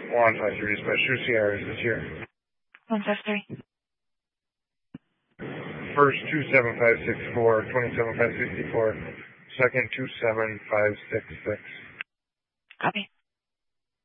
153 dispatch. True Sierra, is this here? 153. First 27564, 27564. Second 27566. Copy.